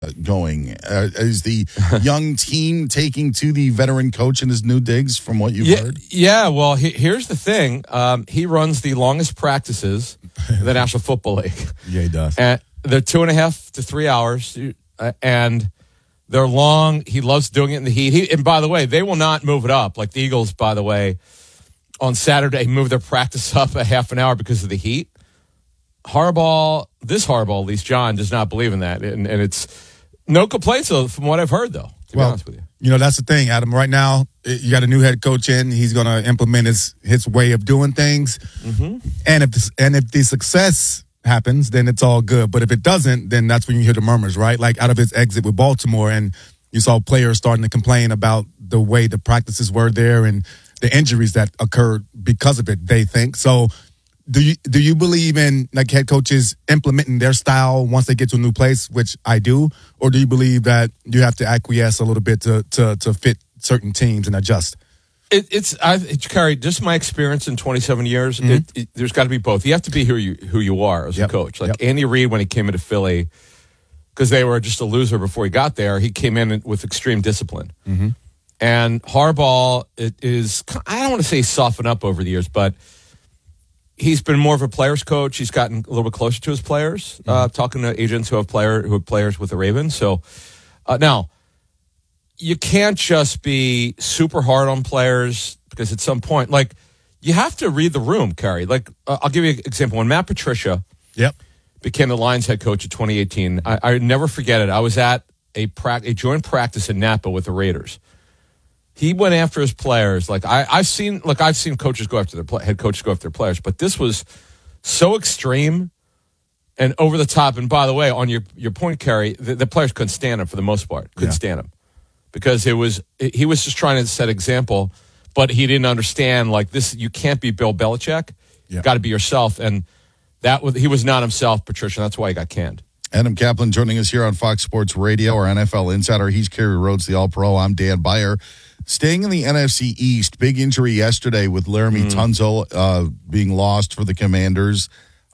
going? Is the young team taking to the veteran coach and his new digs from what you've heard? Yeah, well, here's the thing. He runs the longest practices in the National Football League. Yeah, he does. And they're 2.5 to 3 hours, and they're long. He loves doing it in the heat. And by the way, they will not move it up. Like the Eagles, by the way, on Saturday, moved their practice up a half an hour because of the heat. Harbaugh, at least John, does not believe in that. And it's no complaints, though, from what I've heard, though, to be honest with you. You know, that's the thing, Adam. Right now, you got a new head coach in. He's going to implement his way of doing things. Mm-hmm. And if the success happens, then it's all good. But if it doesn't, then that's when you hear the murmurs, right? Like out of his exit with Baltimore, and you saw players starting to complain about the way the practices were there and the injuries that occurred because of it, they think. So do you believe in like head coaches implementing their style once they get to a new place, which I do, or do you believe that you have to acquiesce a little bit to fit certain teams and adjust? It's Kerry, just my experience in 27 years, there's got to be both. You have to be who you are as a coach. Like Andy Reid, when he came into Philly, because they were just a loser before he got there, he came in with extreme discipline. Mm-hmm. And Harbaugh is, I don't want to say soften up over the years, but he's been more of a player's coach. He's gotten a little bit closer to his players, talking to agents who have players with the Ravens. So now, you can't just be super hard on players because at some point, like, you have to read the room, Kerry. Like, I'll give you an example. When Matt Patricia became the Lions head coach in 2018, I never forget it. I was at a joint practice in Napa with the Raiders. He went after his players. Like I've seen coaches go after their head coaches go after their players, but this was so extreme and over the top. And by the way, on your point, Kerry, the players couldn't stand him for the most part. Couldn't stand him because he was just trying to set example, but he didn't understand like this. You can't be Bill Belichick. You got to be yourself, and he was not himself, Patricia. That's why he got canned. Adam Kaplan joining us here on Fox Sports Radio, our NFL insider. He's Kerry Rhodes, the All-Pro. I'm Dan Beyer. Staying in the NFC East, big injury yesterday with Laramie Tunsil being lost for the Commanders.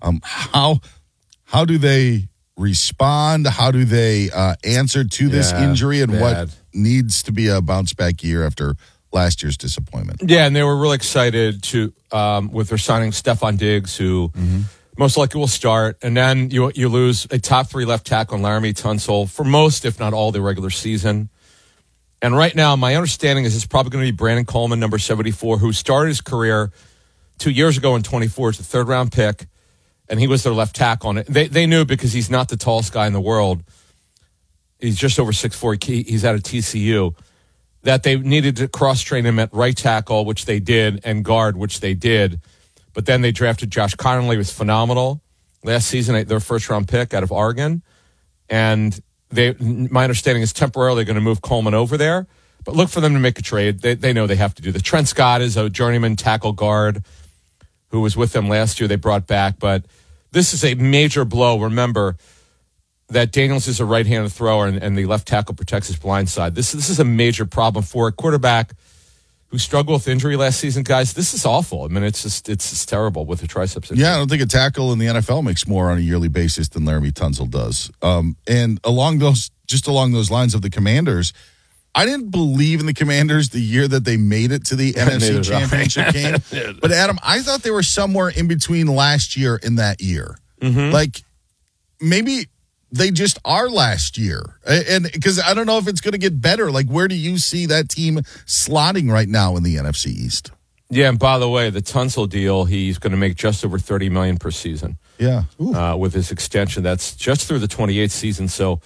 How do they respond? How do they answer to this injury, and what needs to be a bounce-back year after last year's disappointment? Yeah, and they were really excited to with their signing Stephon Diggs, who most likely will start. And then you lose a top 3 left tackle on Laramie Tunsil for most, if not all, the regular season. And right now, my understanding is it's probably going to be Brandon Coleman, number 74, who started his career 2 years ago in 24 as a third-round pick, and he was their left tackle on it. They knew because he's not the tallest guy in the world. He's just over 6'4". He's out of TCU. That they needed to cross-train him at right tackle, which they did, and guard, which they did. But then they drafted Josh Connolly, who was phenomenal last season, their first-round pick out of Oregon. And my understanding is temporarily going to move Coleman over there, but look for them to make a trade. They know they have to do this. Trent Scott is a journeyman tackle guard who was with them last year. They brought back, but this is a major blow. Remember that Daniels is a right-handed thrower, and the left tackle protects his blind side. This is a major problem for a quarterback who struggled with injury last season, guys. This is awful. I mean, it's just terrible with the triceps injury. Yeah, I don't think a tackle in the NFL makes more on a yearly basis than Laramie Tunsil does. And along those lines of the Commanders, I didn't believe in the Commanders the year that they made it to the NFC Championship game. But Adam, I thought they were somewhere in between last year and that year. Mm-hmm. Like maybe they just are last year. And because I don't know if it's going to get better. Like, where do you see that team slotting right now in the NFC East? Yeah, and by the way, the Tunsil deal, he's going to make just over $30 million per season. Yeah. With his extension. That's just through the 28th season. So,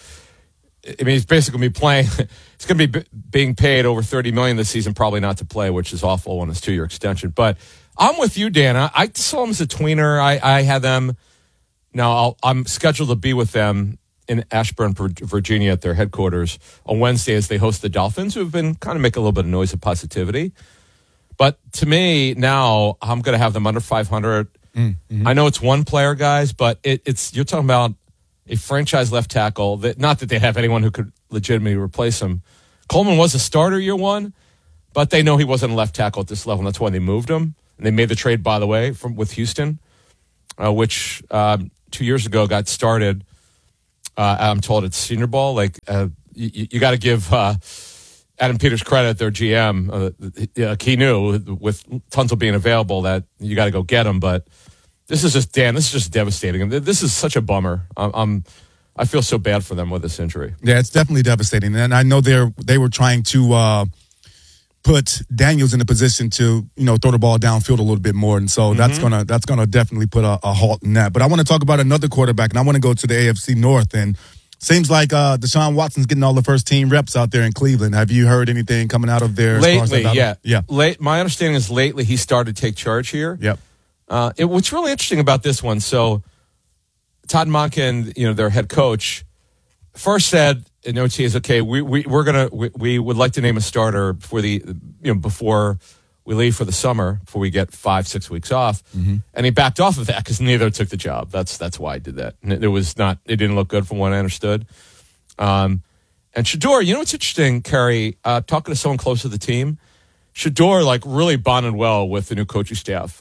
I mean, he's basically going to be playing. He's going to be being paid over $30 million this season, probably not to play, which is awful on his 2-year extension. But I'm with you, Dan. I saw him as a tweener. I had them. Now, I'm scheduled to be with them in Ashburn, Virginia at their headquarters on Wednesday as they host the Dolphins, who have been kind of making a little bit of noise of positivity. But to me, now I'm going to have them under 500. Mm-hmm. I know it's one player, guys, but it's you're talking about a franchise left tackle. Not that they have anyone who could legitimately replace him. Coleman was a starter year one, but they know he wasn't a left tackle at this level, and that's why they moved him. And they made the trade, by the way, with Houston, which 2 years ago got started I'm told it's Senior Bowl. Like you got to give Adam Peters credit, their GM. He knew with Tunsil being available that you got to go get him. But this is just devastating. And this is such a bummer. I feel so bad for them with this injury. Yeah, it's definitely devastating. And I know they were trying to put Daniels in a position to, throw the ball downfield a little bit more. And so that's gonna definitely put a halt in that. But I want to talk about another quarterback, and I want to go to the AFC North. And seems like Deshaun Watson's getting all the first team reps out there in Cleveland. Have you heard anything coming out of there? Lately, yeah. My understanding is lately he started to take charge here. Yep. What's really interesting about this one, so Todd Monken, their head coach, first said in OTAs, okay, we would like to name a starter before before we leave for the summer, before we get 5-6 weeks off, and he backed off of that because neither took the job. That's why I did that. And it didn't look good from what I understood. And Shedeur, what's interesting, Kerry, talking to someone close to the team, Shedeur really bonded well with the new coaching staff.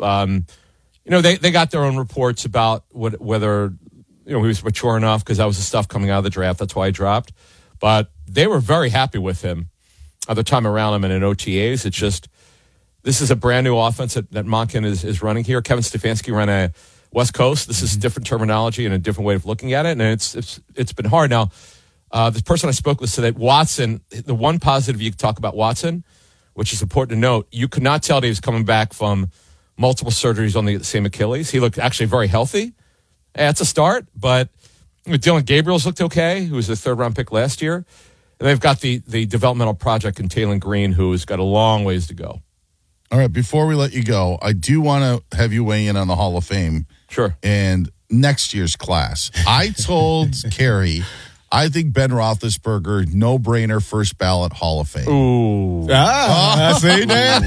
They got their own reports about whether he was mature enough, because that was the stuff coming out of the draft. That's why he dropped. But they were very happy with him the time around him and in OTAs. It's just, this is a brand new offense that Monken is running here. Kevin Stefanski ran a West Coast. This is different terminology and a different way of looking at it. And it's been hard. Now, this person I spoke with said that Watson, the one positive you could talk about Watson, which is important to note, you could not tell that he was coming back from multiple surgeries on the same Achilles. He looked actually very healthy. It's a start, but Dylan Gabriel's looked okay, who was the third-round pick last year. And they've got the developmental project in Taylon Green, who's got a long ways to go. All right, before we let you go, I do want to have you weigh in on the Hall of Fame. Sure. And next year's class. I told Kerry, I think Ben Roethlisberger, no-brainer, first ballot Hall of Fame. Ooh. See, Dan?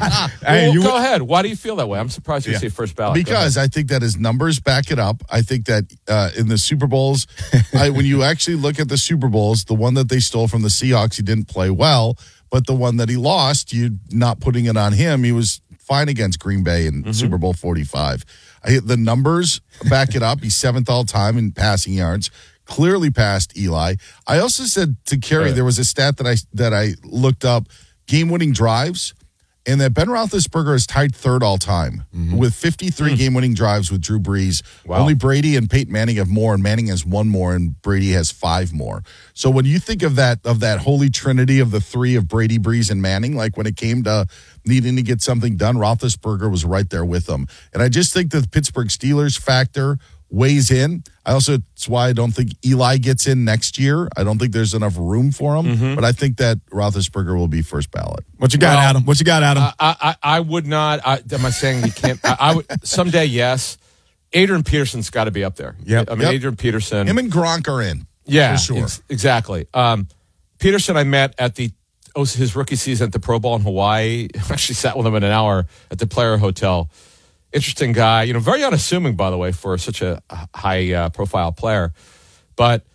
Hey, go ahead. Why do you feel that way? I'm surprised you say first ballot. Because I think that his numbers back it up. I think that in the Super Bowls, when you actually look at the Super Bowls, the one that they stole from the Seahawks, he didn't play well. But the one that he lost, you're not putting it on him. He was fine against Green Bay in Super Bowl 45. The numbers back it up. He's 7th all-time in passing yards. Clearly past Eli. I also said to Kerry, there was a stat that I looked up, game-winning drives, and that Ben Roethlisberger is tied 3rd all-time with 53 game-winning drives with Drew Brees. Wow. Only Brady and Peyton Manning have more, and Manning has 1 more, and Brady has 5 more. So when you think of that holy trinity of the 3 of Brady, Brees, and Manning, like when it came to needing to get something done, Roethlisberger was right there with them. And I just think the Pittsburgh Steelers factor weighs in. It's why I don't think Eli gets in next year. I don't think there's enough room for him, but I think that Roethlisberger will be first ballot. What you got, Adam? What you got, Adam? I would not. Am I saying you can't? I would someday. Yes, Adrian Peterson's got to be up there. Yep. Adrian Peterson. Him and Gronk are in. Yeah, for sure. Exactly. Peterson, I met at his rookie season at the Pro Bowl in Hawaii. I actually sat with him in an hour at the Player Hotel. Interesting guy, very unassuming, by the way, for such a high-profile player. But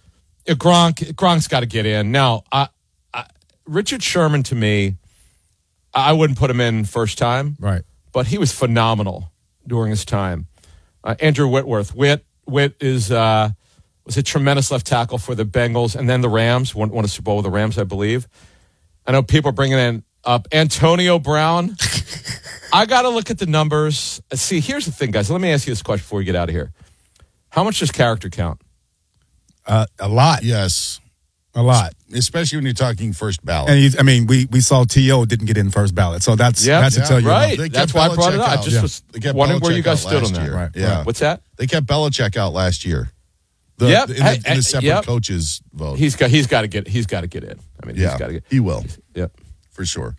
Gronk's got to get in. Now, Richard Sherman, to me, I wouldn't put him in first time. Right. But he was phenomenal during his time. Andrew Whitworth. Whit was a tremendous left tackle for the Bengals and then the Rams. Won a Super Bowl with the Rams, I believe. I know people are bringing up Antonio Brown. I got to look at the numbers. See, here's the thing, guys. Let me ask you this question before we get out of here. How much does character count? A lot. Yes. A lot. Especially when you're talking first ballot. And we saw T.O. didn't get in first ballot. So that's to tell you. Right. That's why I brought it up. I just was wondering where you guys stood on that. Right. Yeah. What's that? They kept Belichick out last year. In the separate coaches vote. He's got to get in. I mean, he's got to get. He will. Yep. For sure.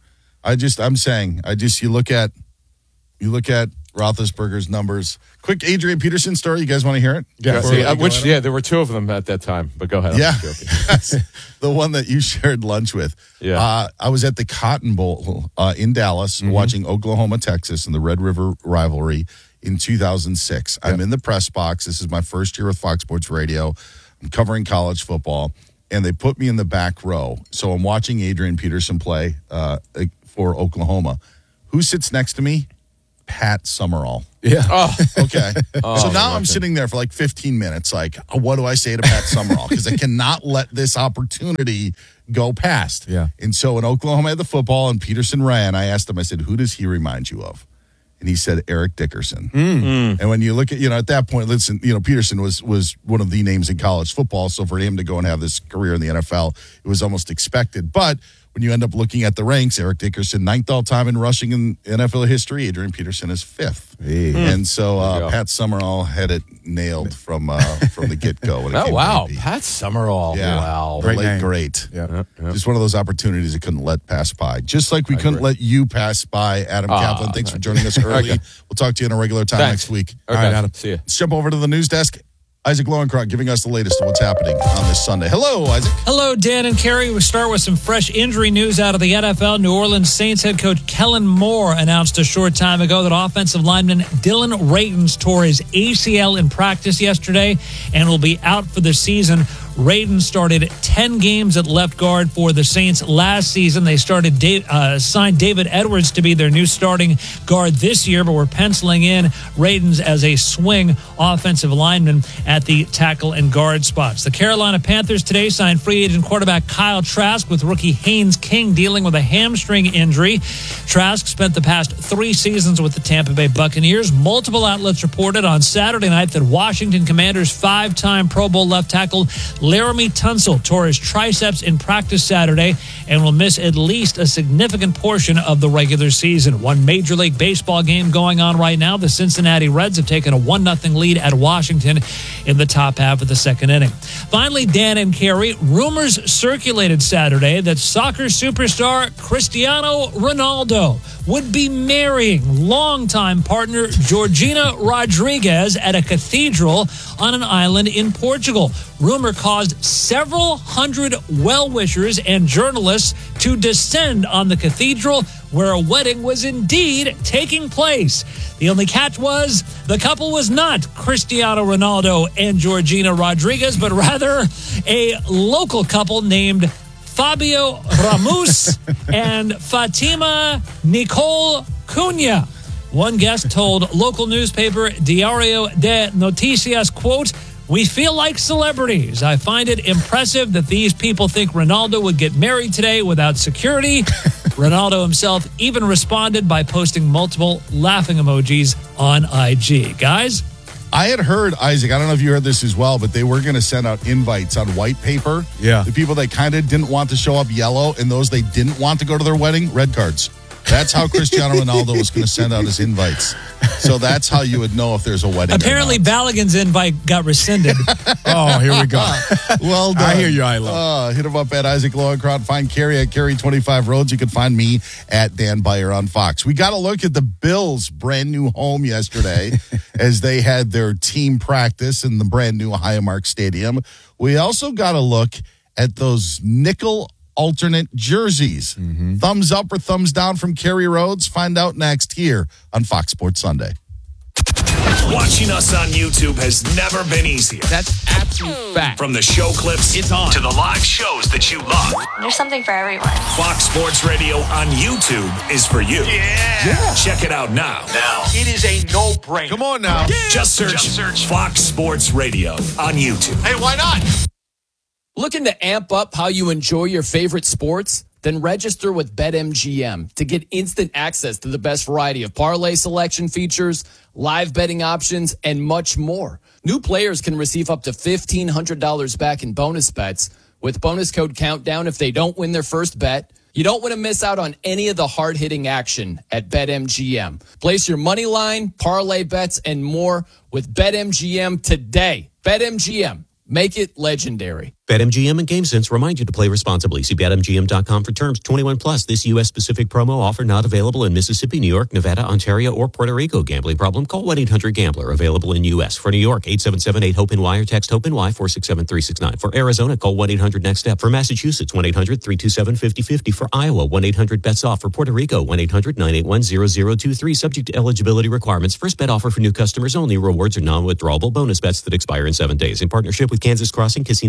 You look at Roethlisberger's numbers. Quick Adrian Peterson story. You guys want to hear it? Yeah. There were 2 of them at that time, but go ahead. Yeah. That's the one that you shared lunch with. Yeah. I was at the Cotton Bowl in Dallas watching Oklahoma, Texas in the Red River rivalry in 2006. I'm in the press box. This is my first year with Fox Sports Radio. I'm covering college football, and they put me in the back row. So I'm watching Adrian Peterson play for Oklahoma. Who sits next to me? Pat Summerall. Yeah. Oh, Okay. So now I'm okay. sitting there for like 15 minutes, like, what do I say to Pat Summerall? Because I cannot let this opportunity go past. Yeah. And so when Oklahoma had the football and Peterson ran, I asked him, I said, who does he remind you of? And he said, Eric Dickerson. And when you look at, at that point, listen, Peterson was one of the names in college football. So for him to go and have this career in the NFL, it was almost expected. But when you end up looking at the ranks, Eric Dickerson, 9th all-time in rushing in NFL history. Adrian Peterson is 5th. Hey. And so Pat Summerall had it nailed from the get-go. when it Oh, came to wow. AP. Pat Summerall. Yeah. Wow. The Great late name. great. Yeah. Just one of those opportunities I couldn't let pass by. Just like we couldn't let you pass by, Adam Kaplan. Thanks for joining us early. Okay. We'll talk to you in a regular time Thanks. next week. Okay. All right, Adam. See you. Let's jump over to the news desk. Isaac Lowenkron giving us the latest of what's happening on this Sunday. Hello, Isaac. Hello, Dan and Carrie. We start with some fresh injury news out of the NFL. New Orleans Saints head coach Kellen Moore announced a short time ago that offensive lineman Dylan Radins tore his ACL in practice yesterday and will be out for the season. Radins started 10 games at left guard for the Saints last season. They signed David Edwards to be their new starting guard this year, but we're penciling in Radins as a swing offensive lineman at the tackle and guard spots. The Carolina Panthers today signed free agent quarterback Kyle Trask with rookie Haynes King dealing with a hamstring injury. Trask spent the past 3 seasons with the Tampa Bay Buccaneers. Multiple outlets reported on Saturday night that Washington Commanders 5-time Pro Bowl left tackle Laramie Tunsil tore his triceps in practice Saturday and will miss at least a significant portion of the regular season. One Major League Baseball game going on right now. The Cincinnati Reds have taken a 1-0 lead at Washington in the top half of the second inning. Finally, Dan and Carrie, rumors circulated Saturday that soccer superstar Cristiano Ronaldo would be marrying longtime partner Georgina Rodriguez at a cathedral on an island in Portugal. Rumor caused several hundred well-wishers and journalists to descend on the cathedral where a wedding was indeed taking place. The only catch was the couple was not Cristiano Ronaldo and Georgina Rodriguez, but rather a local couple named Fabio Ramos and Fatima Nicole Cunha. One guest told local newspaper Diario de Noticias, quote, "We feel like celebrities. I find it impressive that these people think Ronaldo would get married today without security." Ronaldo himself even responded by posting multiple laughing emojis on IG. Guys? I had heard, Isaac, I don't know if you heard this as well, but they were going to send out invites on white paper. Yeah. The people that kind of didn't want to show up, yellow, and those they didn't want to go to their wedding, red cards. That's how Cristiano Ronaldo was going to send out his invites. So that's how you would know if there's a wedding. Apparently, or not. Balogun's invite got rescinded. Oh, here we go. Well done. I hear you, Ilo. Hit him up at Isaac Lowenkron. Find Carrie at Carrie 25 Roads. You can find me at Dan Beyer on Fox. We got a look at the Bills' brand new home yesterday as they had their team practice in the brand new Highmark Stadium. We also got a look at those nickel alternate jerseys. Thumbs up or thumbs down from Kerry Rhodes? Find out next here on Fox Sports Sunday. Watching us on YouTube has never been easier. That's absolute fact. From the show clips It's on. to the live shows that you love, There's something for everyone. Fox Sports Radio on YouTube is for you. Yeah. Check it out now. It is a no-brainer. Come on now. Just search Fox Sports Radio on YouTube. Hey, why not? Looking to amp up how you enjoy your favorite sports? Then register with BetMGM to get instant access to the best variety of parlay selection features, live betting options, and much more. New players can receive up to $1,500 back in bonus bets with bonus code COUNTDOWN if they don't win their first bet. You don't want to miss out on any of the hard-hitting action at BetMGM. Place your money line, parlay bets, and more with BetMGM today. BetMGM. Make it legendary. BetMGM and GameSense remind you to play responsibly. See BetMGM.com for terms. 21 plus. This U.S.-specific promo offer not available in Mississippi, New York, Nevada, Ontario, or Puerto Rico. Gambling problem? Call 1-800-GAMBLER. Available in U.S. For New York, 877-8-HOPE-NY or text HOPE-NY 467-369. For Arizona, call 1-800-NEXT-STEP. For Massachusetts, 1-800-327-5050. For Iowa, 1-800-BETS-OFF. For Puerto Rico, 1-800-981-0023. Subject to eligibility requirements. First bet offer for new customers only. Rewards are non-withdrawable bonus bets that expire in 7 days. In partnership with Kansas Crossing Casino and Hotel.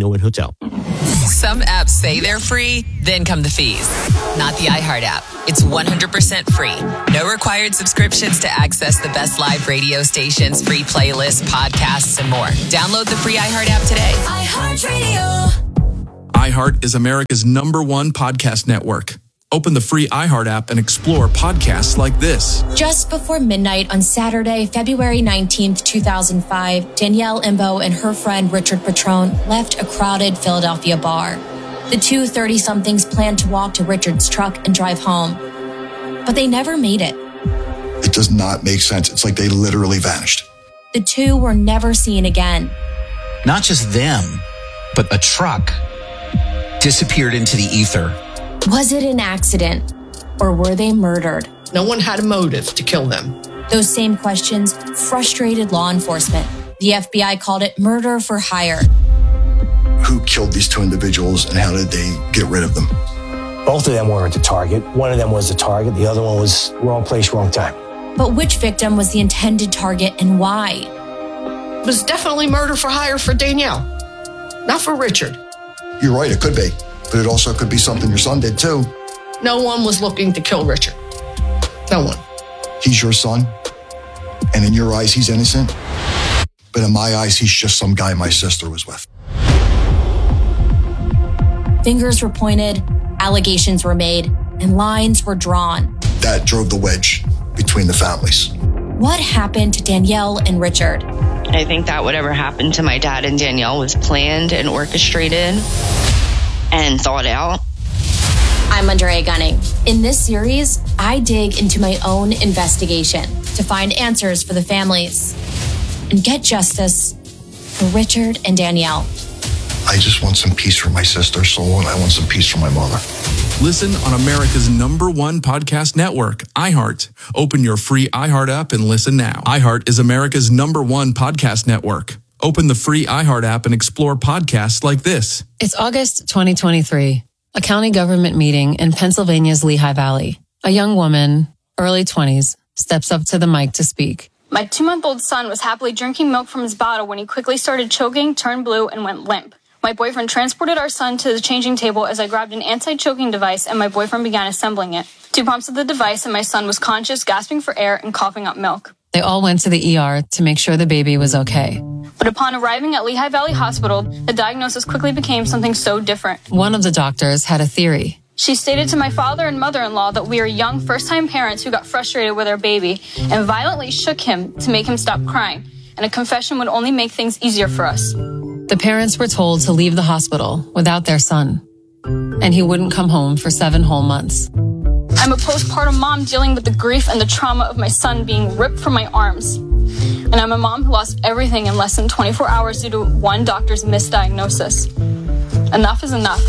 now. Some apps say they're free, then come the fees. Not the iHeart app. It's 100% free. No required subscriptions to access the best live radio stations, free playlists, podcasts, and more. Download the free iHeart app today. iHeartRadio. iHeart is America's #1 podcast network. Open the free iHeart app and explore podcasts like this. Just before midnight on Saturday, February 19th, 2005, Danielle Imbo and her friend Richard Patrone left a crowded Philadelphia bar. The two 30-somethings planned to walk to Richard's truck and drive home, but they never made it. It does not make sense. It's like they literally vanished. The two were never seen again. Not just them, but a truck disappeared into the ether. Was it an accident, or were they murdered? No one had a motive to kill them. Those same questions frustrated law enforcement. The FBI called it murder for hire. Who killed these two individuals and how did they get rid of them? Both of them weren't the target. One of them was the target. The other one was wrong place, wrong time. But which victim was the intended target and why? It was definitely murder for hire for Danielle, not for Richard. You're right, it could be. But it also could be something your son did too. No one was looking to kill Richard. No one. He's your son, and in your eyes, he's innocent. But in my eyes, he's just some guy my sister was with. Fingers were pointed, allegations were made, and lines were drawn. That drove the wedge between the families. What happened to Danielle and Richard? I think that whatever happened to my dad and Danielle was planned and orchestrated and thought out. I'm Andrea Gunning. In this series, I dig into my own investigation to find answers for the families and get justice for Richard and Danielle. I just want some peace for my sister's soul, and I want some peace for my mother. Listen on America's #1 podcast network, iHeart. Open your free iHeart app and listen now. iHeart is America's #1 podcast network. Open the free iHeart app and explore podcasts like this. It's August 2023, a county government meeting in Pennsylvania's Lehigh Valley. A young woman, early 20s, steps up to the mic to speak. My 2-month-old son was happily drinking milk from his bottle when he quickly started choking, turned blue, and went limp. My boyfriend transported our son to the changing table as I grabbed an anti-choking device and my boyfriend began assembling it. 2 pumps of the device and my son was conscious, gasping for air, and coughing up milk. They all went to the ER to make sure the baby was okay. But upon arriving at Lehigh Valley Hospital, the diagnosis quickly became something so different. One of the doctors had a theory. She stated to my father and mother-in-law that we are young first-time parents who got frustrated with our baby and violently shook him to make him stop crying, and a confession would only make things easier for us. The parents were told to leave the hospital without their son, and he wouldn't come home for 7 whole months. I'm a postpartum mom dealing with the grief and the trauma of my son being ripped from my arms. And I'm a mom who lost everything in less than 24 hours due to one doctor's misdiagnosis. Enough is enough.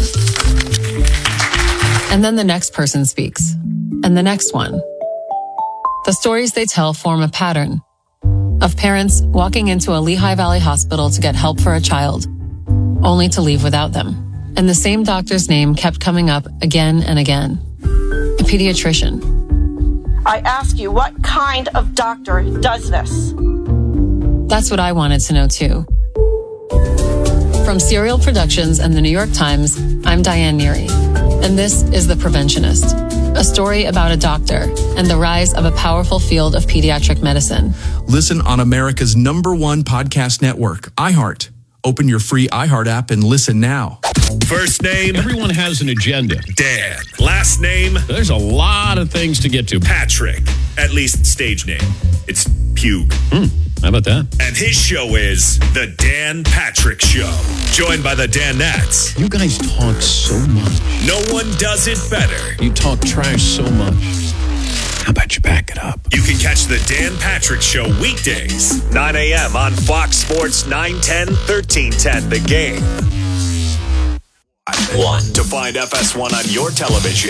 And then the next person speaks, and the next one. The stories they tell form a pattern of parents walking into a Lehigh Valley hospital to get help for a child, only to leave without them. And the same doctor's name kept coming up again and again. A pediatrician. I ask you, what kind of doctor does this? That's what I wanted to know too. From Serial Productions and the New York Times, I'm Diane Neary, and this is The Preventionist, a story about a doctor and the rise of a powerful field of pediatric medicine. Listen on America's #1 podcast network, iHeart. Open your free iHeart app and listen now. First name. Everyone has an agenda. Dan. Last name. There's a lot of things to get to. Patrick. At least stage name. It's Pug. How about that? And his show is The Dan Patrick Show. Joined by the Danettes. You guys talk so much. No one does it better. You talk trash so much. How about you back it up? You can catch the Dan Patrick Show weekdays, 9 a.m. on Fox Sports 910, 1310, The Game. To find FS1 on your television,